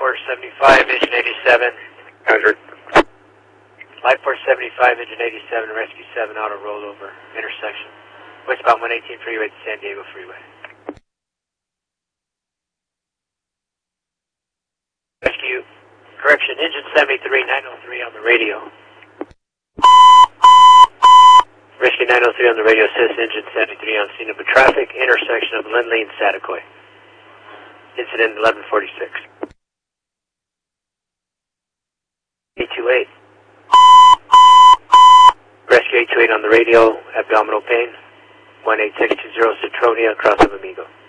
475, engine 87. 100. Light 475, engine 87, rescue 7, auto rollover, intersection. Westbound 118 freeway to San Diego freeway. Rescue, correction, engine 73, 903 on the radio. Rescue 903 on the radio says engine 73 on scene of a traffic intersection of Lindley and Saticoy. Incident 1146. 828. Rescue 828 on the radio, abdominal pain. 18620 Citronia, Cross of Amigo.